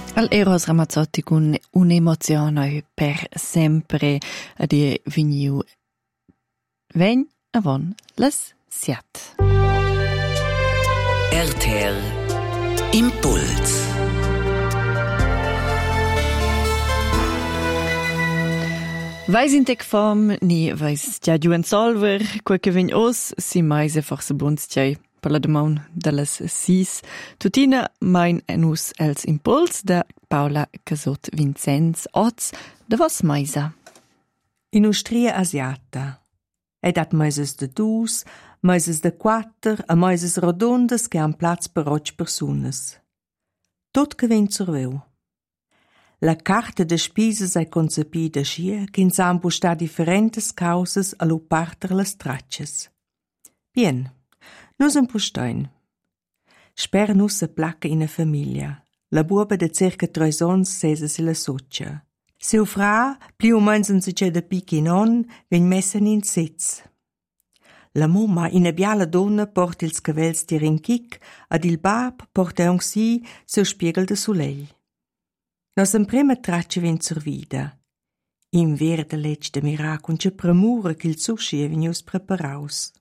Eros Ramazzotti con un'emozione per sempre di vigniu ven avon las siat. RTR Impuls. Vais in tec fam, ni vais già giù en solver, quel che vegn os, si maise forse buns già per la domanda dallas 6. Tutina mein enus els Impuls da Paola Casot Vincenz Oz da was maisa. In Ustria asiata. Dat maises de 2, maises de 4 e maises rodondas che han plaz per 8 personas. Tot che ven surveu. La carta de spises è concepida scia che in sambu sta differentes causas a lo parter las tracces. Bien, nus un pustein. Sper nus se placca in a famiglia. La buoba de circa 3 ons sesa si la socia. Seu fra, pli o mens un succe de pic non, ven messen in sitz. La mumma, in a biala donna, porta ils cavels di rinchic, ad il bab porta un si seu spiegel de soleil. Nos en prima traccia ven zur vida. In verde lecce de miracun ce premura che il sushi è venius preparaus.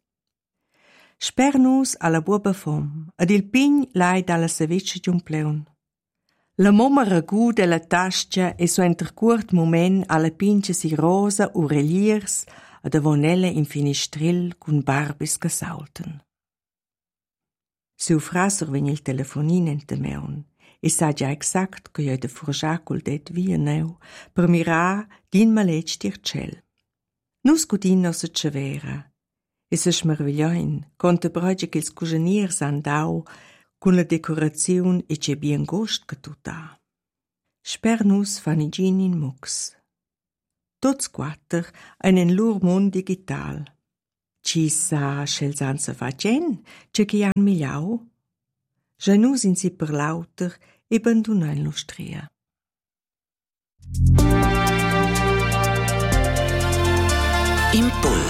Sper nus alla buoba fom, ad il pign lai dalla saveccia giun pleun. La mumma raguda la tascia e su intercurt moment alla pince si rosa u reliers ad avonella in finistrill cun barbis che saulten. Seu frasser vegn il telefonin ente meun e sa già exact che io de furgiacul det via neu per mirar din maletg dir cel. Nus cudin no se cevera e se smerviglioin conte broge che ils cuganiers andau con la decorazione e c'è bien gost che tu da. Sper nus fanigin in mux. Tots quatter einen lur mond digital. Ci sa schelsanza facen, c'è che han migliau. Ja nus in si per lauter e abbandunain l'Ustria. Impuls.